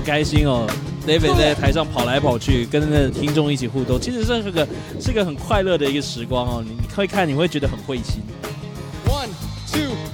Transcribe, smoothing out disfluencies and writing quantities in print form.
开心哦。David 在台上跑来跑去，跟那听众一起互动，其实是个很快乐的一个时光哦。你会看，你会觉得很会心。 1, 2.